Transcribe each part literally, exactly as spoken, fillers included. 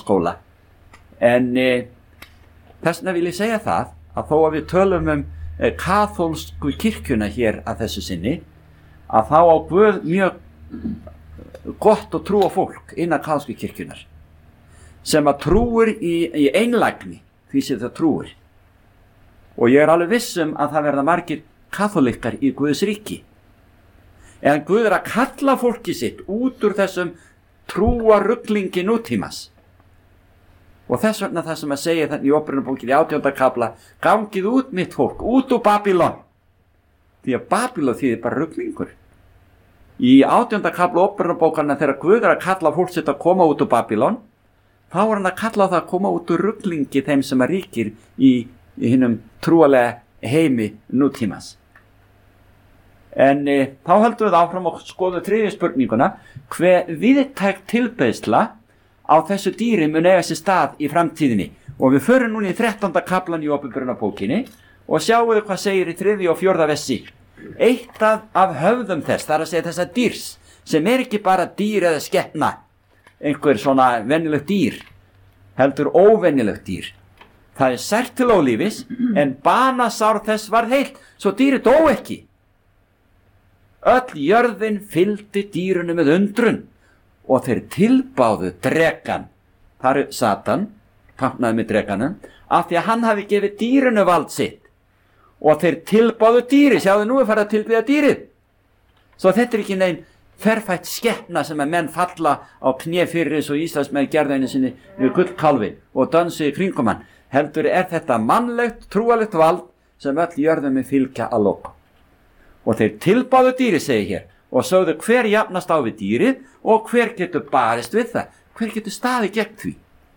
skóla. En e, þess vegna vil ég segja það að þó að við tölum um e, kaþólsku kirkjuna hér að þessu sinni, að þá á Guð mjög gott og trúa fólk innan kaþólsku kirkjunar sem að trúir í, í einlægni því sem það trúir. Og ég er alveg viss um að það verða margir kaþólikkar í Guðs ríki. En Guð er að kalla fólki sitt út úr þessum trúaruglingi nútímas. Og þess vegna það sem að segja þannig í Óperunarbókinni í átjánda kafla, gangið út mitt fólk, út úr Babylon. Því að Babylon þýðir bara ruglingur. Í átjánda kafla Óperunarbókanna þegar Guð er að kalla fólk sitt að koma út úr Babylon, þá er hann að kalla það að koma út úr ruglingi þeim sem að ríkir í, í hinnum trúalega heimi nútímas. En e, þá höldum við áfram og skoðum þriðju spurninguna, hver viðtæk tilbeiðsla á þessu dýri mun eiga sér stað í framtíðinni. Og við förum núna í þrettánda kaflan í Ópenbarunarbókinni og sjáum við hvað segir í þriðja og fjórða vessi. Eitt af, af höfðum þess, það er að segja þessa dýrs, sem er ekki bara dýr eða skepna, einhver svona venjulegt dýr, heldur óvenjulegt dýr. Það er sært til ólífis, en banasár þess varð heilt, svo dýrið dó ekki. Öll jörðin fylgdi dýrunum með undrun og þeir tilbáðu drekan, þar er Satan, táknaði með drekanum, af því að hann hafi gefið dýrunu vald sitt. Og þeir tilbáðu dýri, sjáðu nú er farið að tilbyða dýrið. Svo þetta er ekki neinn ferfætt skepna sem að menn falla á kné fyrir eins og Íslandsmenn gerðu einu sinni við gullkálfi og dansi í kringum hann. Heldur er þetta mannlegt, trúalegt vald sem öll jörðum með fylgja að loka. Og þeir tilbáðu dýri, segir hér, og sögðu hver jafnast á við dýrið og hver getur barist við það, hver getur staðið gegn því.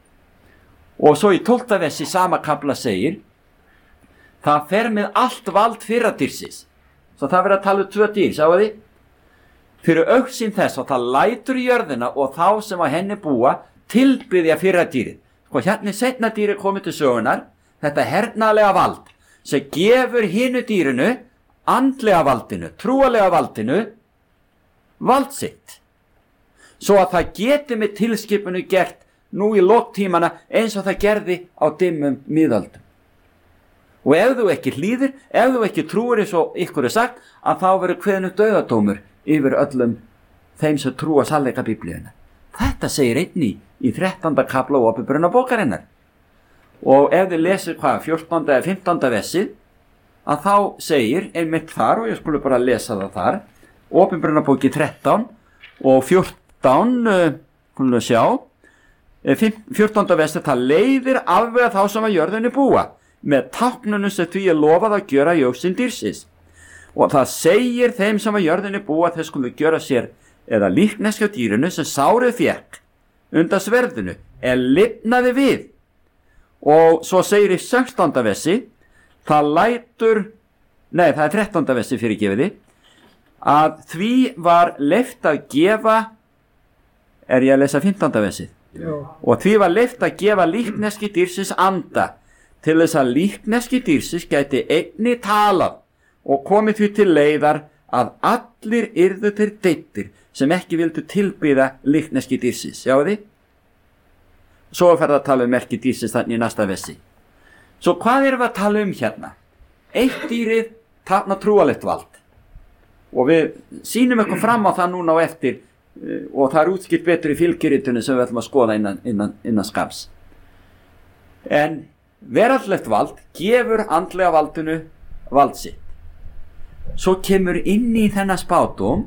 Og svo í tólfta vessi sama kafla segir, það fer með allt vald fyrradýrsins. Svo það verður að tala um tvö dýr, sáu þið? Fyrir augsýn þess og það lætur í jörðina og þá sem á henni búa tilbyðja fyrradýrið. Sko hérna seinna dýri komið til sögunar, þetta hernaðlega vald sem gefur hinu dýrinu, andlega valdinu, trúalega valdinu, vald sitt. Svo að það geti með tilskipinu gert nú í loktímana eins og það gerði á dimmum miðöldum. Og ef þú ekki hlýðir, ef þú ekki trúir eins og ykkur er sagt, að þá verður kveðinu dauðadómur yfir öllum þeim sem trúa sannleika Biblíuna. Þetta segir einni í þrettánda kafla Ópenbarunarbókarinnar. Og ef þið lesir hvað, fjórtánda eða fimmtánda vessið, að þá segir einmitt þar, og ég skulle bara lesa það þar, Ópenbarunarbóki þrettán og fjórtán, komum við að sjá, fjórtánda vessið, það leiðir afvega þá sem að jörðinni búa, með táknunum sem því er lofað að gjöra í augsýn dýrsins. Og það segir þeim sem að jörðinni búa þeir skulu gjöra sér eða líkneski á dýrinu sem sárið fékk undan sverðinu en lifnaði við. Og svo segir í sextánda vessi, það lætur, nei það er þrettánda vessi fyrir gefiði, að því var leyft að gefa, er ég að lesa fimmtánda vessið? Já. Og því var leyft að gefa líkneski dýrsins anda, til þess að líkneski dýrsins gæti einni talað og komið því til leiðar að allir yrðu þeir deyddir sem ekki vildu tilbyða líkneski dýrsins. Sjáu þið? Svo fer það að tala um merki dýrsins þannig í næsta vessi. Svo hvað erum við að tala um hérna? Eitt dýrið táknar trúalegt vald. Og við sýnum eitthvað fram á það núna á eftir og það er útskýrt betur í fylgiritunni sem við ætlum að skoða innan, innan, innan skams. En veraldlegt vald gefur andlega valdinu vald sitt. Svo kemur inn í þennan spádóm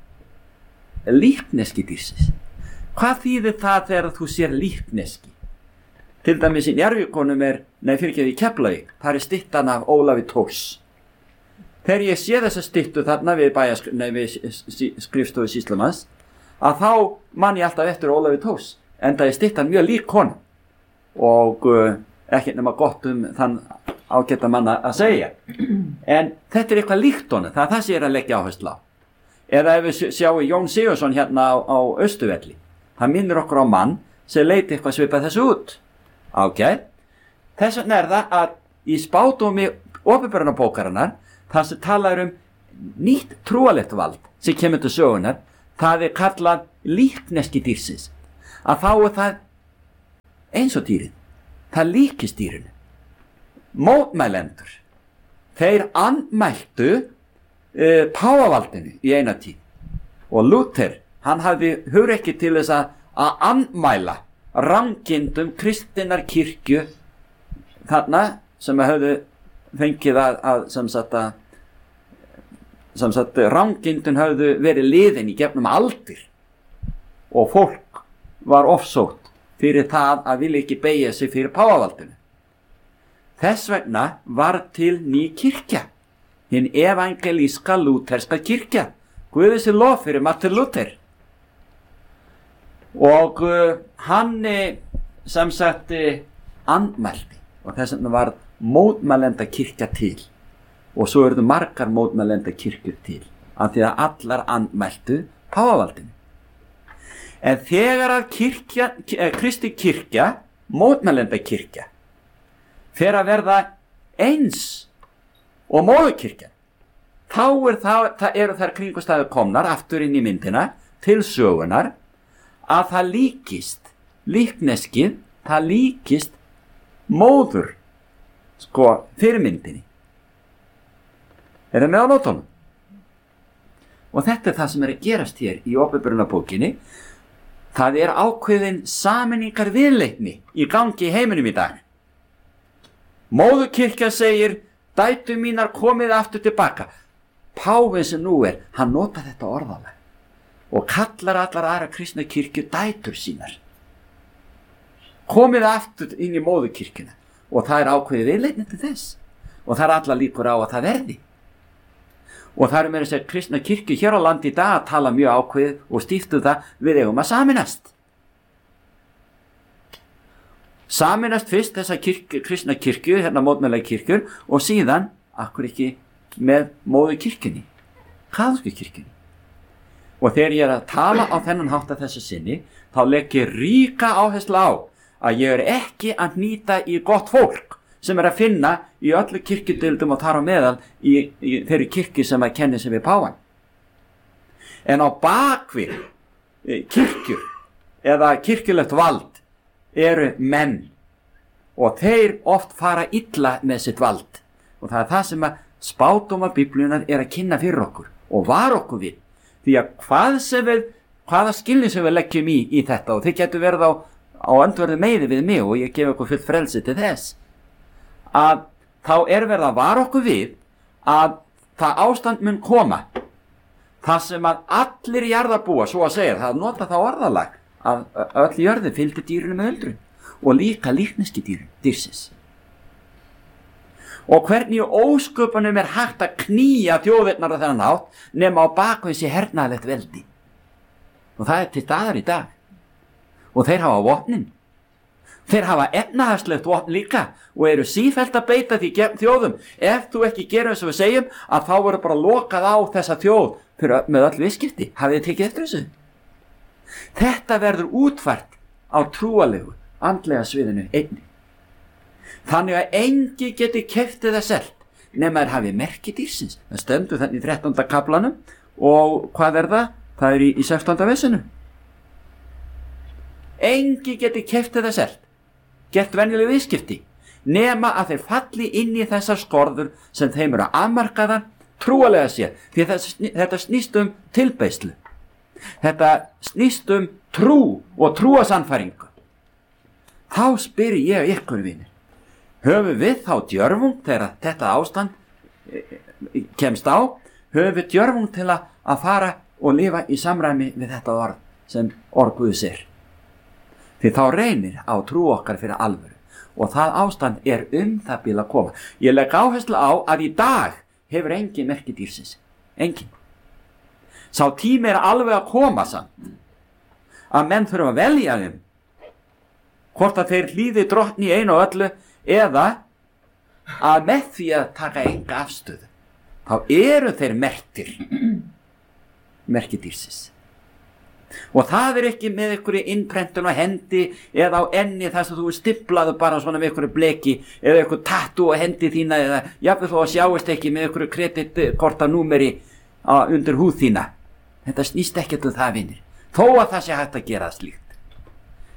líkneski dýrsins. Hvað þýðir það þegar þú sér líkneski? Til dæmis í Njarðvíkonum er, nei fyrir ekki í Keflavík, það er styttan af Ólafi Thors. Þegar ég sé þessa styttu þarna við, bæjas, nei, við skrifstofu sýslumanns, að þá man ég alltaf eftir Ólafi Thors, en það er styttan mjög lík honum og uh, ekki nema gott um þann ágæta manna að segja. En þetta er eitthvað líkt honum, það er það sem ég er að leggja áherslu á. Eða ef við sjáum Jón Sigurðsson hérna á, á Austurvelli, það minnir okkur á mann sem leiti eitthvað svipað þessu út. Ágætt. Þess vegna er það að í spádómi Ópenbarunarbókarinnar, það sem talar um nýtt trúalegt vald sem kemur til sögunar, það er kallað líkneski dýrsins. Að þá er það eins og dýrin. Það líkist dýrinu. Mótmælendur, þeir andmæltu uh, páfavaldinu í eina tíð. Og Lúther, hann hafði hugrekki til þess að, að andmæla rangindum kristinnar kirkju þarna sem höfðu fengið að, að sem sagt að sem sagt rangindun höfðu verið liðin í gegnum aldir og fólk var ofsótt fyrir það að vilja ekki beygja sig fyrir páfavaldinu. Þess vegna var til ný kirkja, hinn evangelíska lúterska kirkja, Guði sé lof fyrir Martin Luther. Og uh, hann sem sagt andmælti og þess vegna var mótmælenda kirkja til og svo eru margar mótmælenda kirkjur til af því að allar andmæltu páfavaldinu. En þegar að kirkja, Kristi kirkja, mótmælenda kirkja, fer að verða eins og móðurkirkjan, þá er það, það eru þær kringumstæður komnar aftur inn í myndina til sögunar að það líkist, líkneskið, það líkist móður, sko, fyrirmyndinni. Er það með á nótunum? Og þetta er það sem er að gerast hér í Åpenbarunarbókinni. Það er ákveðin sameiningar viðleitni í gangi í heiminum í dag. Móðurkirkja segir, dætur mínar komið aftur tilbaka. Páfinn sem nú er, hann nota þetta orðalag og kallar allar aðra kristna kirkju dætur sínar. Komið aftur inn í móðurkirkjuna og það er ákveðið viðleitni til þess og það er allar líkur á að það verði. Og það er meira að segja kristna kirkju hér á landi í dag að tala mjög ákveðið og stíftu það við eigum að saminast. Saminast fyrst þessa kirkju, kristna kirkju, hérna mótmælega kirkjur og síðan, akkur ekki með móðurkirkjunni, kaþólsku kirkjunni. Og þegar ég er að tala á þennan hátt að þessu sinni, þá legg ég ríka áherslu á að ég er ekki að hnýta í gott fólk sem er að finna í öllu kirkjudeildum og þar á meðal í, í þeirri kirkju sem að kenni sig við páfann. En á bakvið kirkjur eða kirkjulegt vald eru menn og þeir oft fara illa með sitt vald og það er það sem að spádóma Biblíunnar er að kynna fyrir okkur og var okkur við því að hvað sem við, hvaða skilning sem við leggjum í, í þetta og þið getur verið á, á öndverðu meði við mig og ég gef okkur fullt frelsi til þess að þá er verið að vara okkur við að það ástand mun koma það sem að allir jarðarbúa, svo að segja, það nota það orðalag að öll jörði fylgdi dýrinu með öldrun og líka líkneski dýrinu, dýrsins. Og hvernig ósköpunum er hægt að knýja þjóðirnar á þennan hátt nema á bakvið sér hernaðarlegt veldi. Og það er til staðar í dag. Og þeir hafa vopnin. Þeir hafa efnahagslegt vopn líka og eru sífellt að beita því gegn þjóðum. Ef þú ekki gerir eins og við segjum að þá verður bara lokað á þessa þjóð fyrir, með öll viðskipti. Hafið þið tekið eftir þessu? Þetta verður útfært á trúalegu, andlega sviðinu einnig. Þannig að engi geti keftið það selt nema þeir hafi merki dýrsins. Það stendur þannig í þrettánda kaflanum og hvað er það? Það er í, í sextánda vesinu. Engi geti keftið það selt, gert venjuleg viðskipti, nema að þeir falli inn í þessar skorður sem þeim eru afmarkaðar trúalega sér, því þetta snýst um tilbeiðslu. Þetta snýst um trú og trúasannfæringu. Þá spyr ég ykkur vinir, höfum við þá djörfung þegar þetta ástand kemst á, höfum við djörfung til að, að fara og lifa í samræmi við þetta orð sem orð Guðs er. Því þá reynir á trú okkar fyrir alvöru og það ástand er um það bil að koma. Ég legg áherslu á að í dag hefur engin merki dýrsins. Engin. Sá tími er alveg að koma samt að menn þurfa að velja þeim hvort að þeir hlýði drottni í einu og öllu eða að með því að taka enga afstöðu. Þá eru þeir merktir merki dýrsins. Og það er ekki með einhverju innprentun á hendi eða á enni þar sem þú er stimplaðu bara svona með einhverju bleki eða einhverju tattoo á hendi þína eða jafnvel þó að sjáist ekki með einhverju kreditkortanúmeri undir húð þína. Þetta snýst ekkert um það, vinir. Þó að það sé hægt að gera slíkt.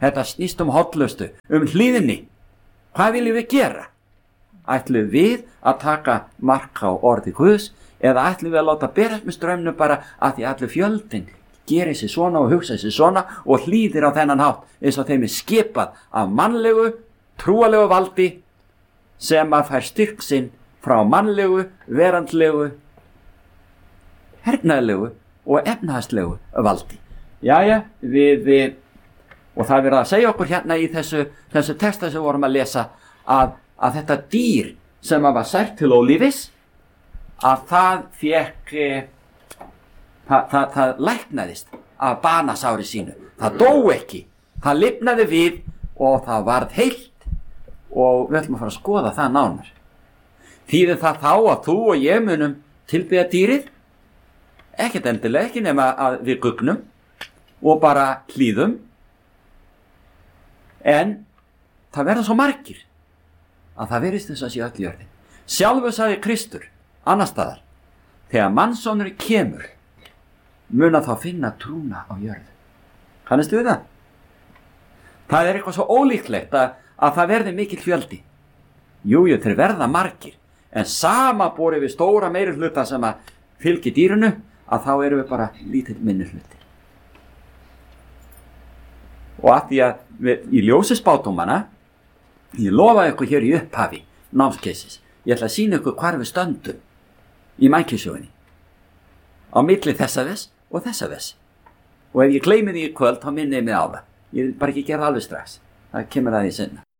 Þetta snýst um hollustu, um hlýðni. Hvað viljum við gera? Ætlum við að taka mark á orði Guðs eða ætlum við að láta berast með straumnum bara að því allir fjöldin gerir sér svona og hugsa sér svona og hlýðir á þennan hátt eins og þeim er skipað af mannlegu, trúalegu valdi sem að fær styrk sinn frá mannlegu, verandlegu, hernaðlegu og efnahagslegu valdi. Jæja, við, við og það er verið að segja okkur hérna í þessu, þessu texta sem við vorum að lesa að, að þetta dýr sem var sært til ólífis, að það fekk, það, það, það læknaðist af banasári sínu. Það dó ekki, það lifnaði við og það varð heilt og við ætlum að fara að skoða það nánar. Þýðir það þá að þú og ég munum tilbiðja dýrið? Ekkert endilega, ekki nema að við gugnum og bara hlýðum. En það verða svo margir að það verðist þess að sé öll jörðin. Sjálfur sagði Kristur annars staðar, þegar mannssonurinn kemur mun að þá finna trúna á jörðu. Kannastu við það? Það er eitthvað svo ólíklegt að, að það verði mikill fjöldi. Jújú, þeir verða margir, en sama borið við stóra meiri hluta sem að fylgi dýrinu, að þá erum við bara lítill minni hluti. Og að því að við, í ljósi spádómanna, ég lofa ykkur hér í upphafi námskeisis, ég ætla að sýna ykkur hvar við stöndum í mannkynssögunni á milli þessa þess og þessa þess. Og ef ég gleymi því í kvöld, þá minni ég mig á það. Ég vil bara ekki gera það alveg strax. Það kemur að því sinna.